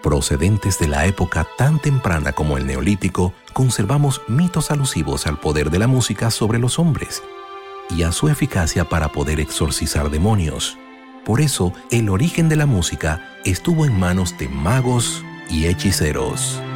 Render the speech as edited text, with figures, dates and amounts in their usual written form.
Procedentes de la época tan temprana como el Neolítico, conservamos mitos alusivos al poder de la música sobre los hombres y a su eficacia para poder exorcizar demonios. Por eso, el origen de la música estuvo en manos de magos y hechiceros.